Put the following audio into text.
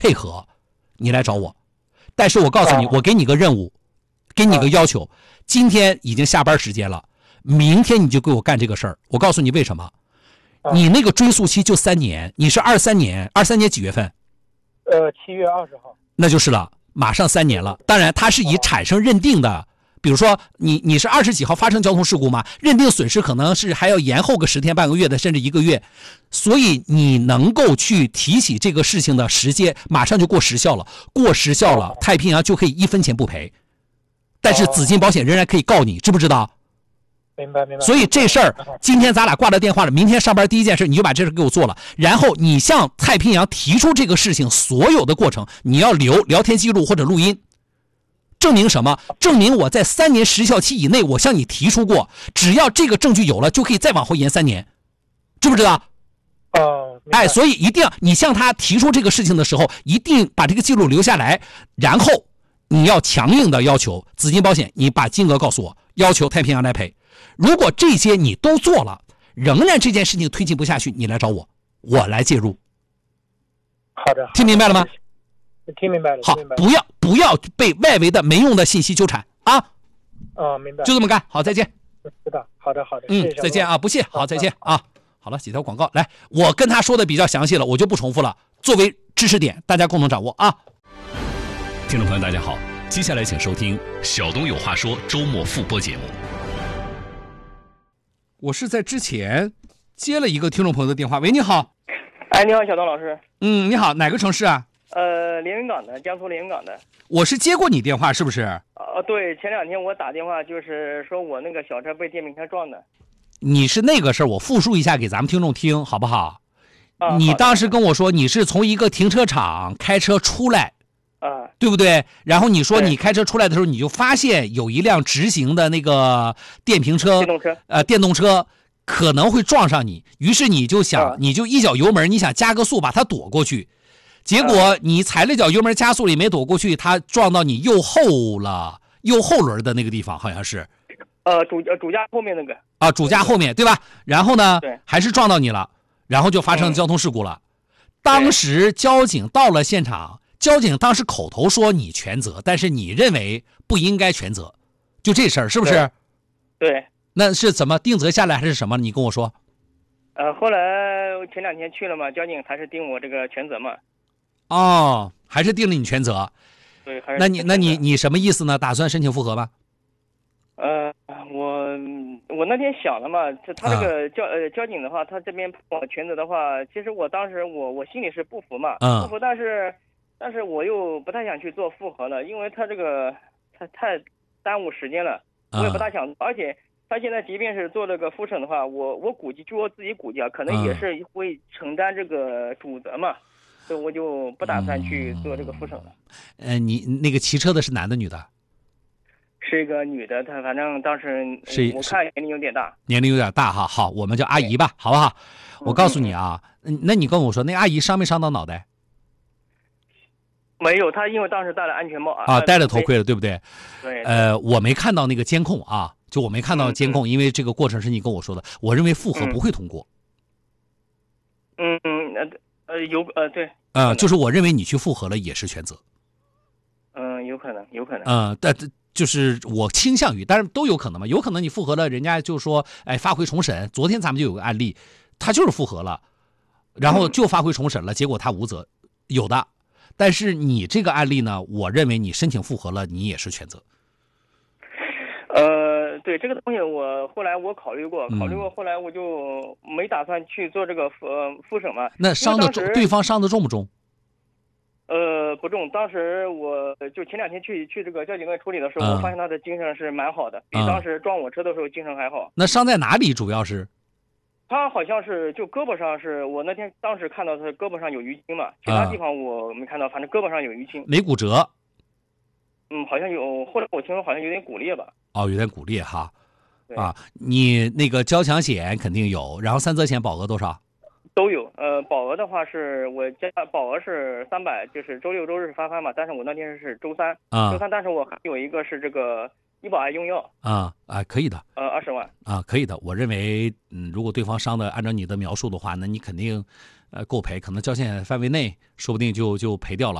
配合，你来找我。但是我告诉你，我给你个任务，给你个要求，今天已经下班时间了，明天你就给我干这个事儿。我告诉你为什么，你那个追诉期就3年，你是23年几月份 ？7月20号。 那就是了，马上3年了。当然它是以产生认定的，比如说你是20几号发生交通事故嘛，认定损失可能是还要延后个10天半个月的，甚至1个月，所以你能够去提起这个事情的时间马上就过时效了，太平洋就可以1分钱不赔，但是紫金保险仍然可以告你，知不知道？ 明白。 所以这事儿今天咱俩挂了电话了，明天上班第一件事你就把这事给我做了，然后你向太平洋提出这个事情所有的过程，你要留聊天记录或者录音，证明什么？证明我在3年时效期以内我向你提出过，只要这个证据有了就可以再往后延3年，知不知道？所以一定要你向他提出这个事情的时候，一定把这个记录留下来，然后你要强硬的要求紫金保险，你把金额告诉我，要求太平洋来赔。如果这些你都做了，仍然这件事情推进不下去，你来找我，我来介入。 好的， 听明白了吗？ 听明白了。 好，不要被外围的没用的信息纠缠啊。 明白。 就这么干。好，再见。 知道。好的。 谢谢再见啊，不谢。好，再见啊。好了，几条广告，来，我跟他说的比较详细了，我就不重复了，作为知识点，大家共同掌握啊。 听众朋友，大家好，接下来请收听小东有话说周末复播节目。 我是在之前接了一个听众朋友的电话。喂，你好。 你好，小东老师。 你好，哪个城市啊？ 连云港的，江苏连云港的。 我是接过你电话，是不是？ 对，前2天我打电话就是说我那个小车被电瓶车撞的。 你是那个事儿，我复述一下给咱们听众听，好不好？你当时跟我说你是从一个停车场开车出来，对不对？然后你说你开车出来的时候，你就发现有一辆直行的那个电动车可能会撞上你，于是你就想，你就一脚油门，你想加个速把它躲过去，结果你踩了脚油门加速里没躲过去，它撞到你右后轮的那个地方，好像是。 主驾后面那个主驾后面对吧？然后呢，还是撞到你了，然后就发生交通事故了。当时交警到了现场，交警当时口头说你全责，但是你认为不应该全责，就这事儿是不是？ 对。 那是怎么定责下来还是什么？你跟我说。 后来前2天去了嘛，交警还是定我这个全责嘛。 还是定了你全责。 对，还是。 那你什么意思呢？打算申请复核吗？ 我那天想了嘛，他这个交警的话，他这边判我全责的话，其实我当时我心里是不服嘛，不服，但是我又不太想去做复核了，因为他这个太耽误时间了，我也不大想，而且他现在即便是做这个复审的话，我估计就我自己估计啊，可能也是会承担这个主责嘛，所以我就不打算去做这个复审了。 你那个骑车的是男的女的？ 是一个女的，她反正当时我看年龄有点大。哈。好，我们叫阿姨吧，好不好？我告诉你啊，那你跟我说，那阿姨伤没伤到脑袋？没有，她因为当时戴了安全帽戴了头盔了，对不对？对。我没看到那个监控啊，就我没看到监控，因为这个过程是你跟我说的，我认为复核不会通过。对。就是我认为你去复核了也是全责。有可能。但就是我倾向于，当然都有可能嘛，有可能你复核了，人家就说发回重审。昨天咱们就有个案例，他就是复核了，然后就发回重审了，结果他无责，有的。但是你这个案例呢，我认为你申请复核了，你也是全责。对这个东西，后来我考虑过，后来我就没打算去做这个复审嘛。那对方伤的重不重？不重，当时我就前2天去这个交警队处理的时候，我发现他的精神是蛮好的，比当时撞我车的时候精神还好。那伤在哪里？主要是？他好像是就胳膊上，是我那天当时看到他胳膊上有淤青嘛，其他地方我没看到，反正胳膊上有淤青。没骨折？好像有，后来我听说好像有点骨裂吧。有点骨裂哈。你那个交强险肯定有，然后3责险保额多少？都有，保额的话是我家保额是300，就是周6周日发嘛，但是我那天是周3，但是我还有一个是这个医保爱用药可以的，20万可以的。我认为如果对方伤的按照你的描述的话，那你肯定够赔，可能交险范围内说不定就赔掉了。